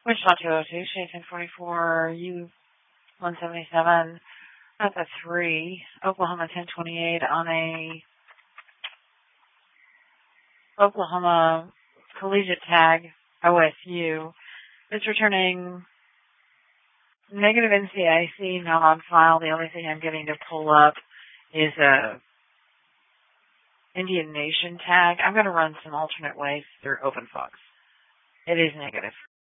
Wichita 202, Chasing 44, U-177. That's a 3. Oklahoma 1028 on a Oklahoma collegiate tag, OSU. It's returning negative NCIC, not on file. The only thing I'm getting to pull up is a Indian Nation tag. I'm going to run some alternate ways through OpenFox. It is negative.